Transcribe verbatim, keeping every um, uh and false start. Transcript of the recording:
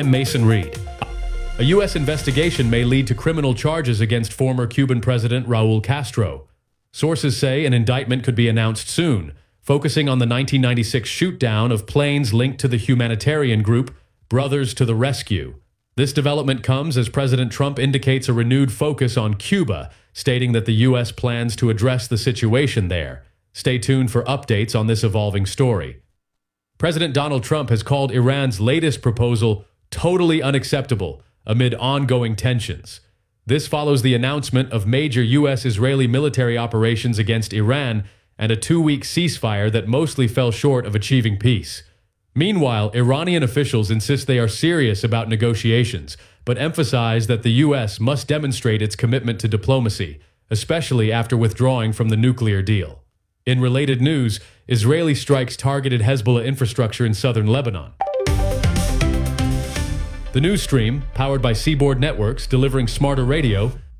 I'm Mason Reed. A U S investigation may lead to criminal charges against former Cuban President Raul Castro. Sources say an indictment could be announced soon, focusing on the nineteen ninety-six shoot-down of planes linked to the humanitarian group Brothers to the Rescue. This development comes as President Trump indicates a renewed focus on Cuba, stating that the U S plans to address the situation there. Stay tuned for updates on this evolving story. President Donald Trump has called Iran's latest proposal totally unacceptable amid ongoing tensions. This follows the announcement of major U S-Israeli military operations against Iran and a two-week ceasefire that mostly fell short of achieving peace. Meanwhile, Iranian officials insist they are serious about negotiations, but emphasize that the U S must demonstrate its commitment to diplomacy, especially after withdrawing from the nuclear deal. In related news, Israeli strikes targeted Hezbollah infrastructure in southern Lebanon. The news stream, powered by Seaboard Networks, delivering smarter radio,